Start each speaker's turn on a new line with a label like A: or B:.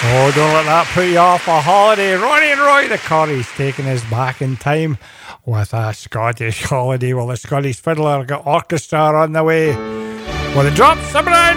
A: Oh, don't let that put you off a holiday. Ronnie and Roy the Corries taking us back in time with a Scottish holiday. Well, the Scottish Fiddler got orchestra on the way. Well, the drops, a brand